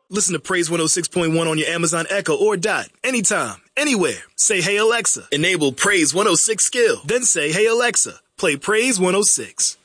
Listen to Praise 106.1 on your Amazon Echo or Dot. Anytime, anywhere. Say, hey Alexa, enable Praise 106 skill. Then say, hey Alexa, play Praise 106.